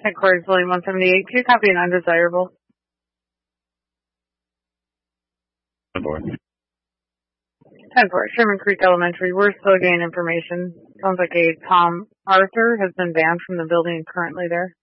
Headquarters building 178. Can you copy an undesirable? Board. 10-4, Sherman Creek Elementary. We're still getting information. Sounds like a Tom Arthur has been banned from the building currently there.